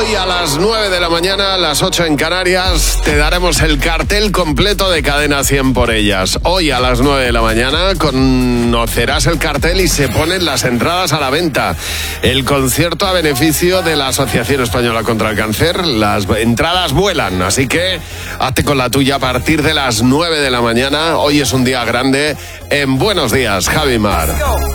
Hoy a las 9 de la mañana, a las 8 en Canarias, te daremos el cartel completo de Cadena 100 por ellas. Hoy a las 9 de la mañana conocerás el cartel y se ponen las entradas a la venta. El concierto a beneficio de la Asociación Española contra el Cáncer. Las entradas vuelan, así que hazte con la tuya a partir de las 9 de la mañana. Hoy es un día grande en Buenos Días, Javi Mar.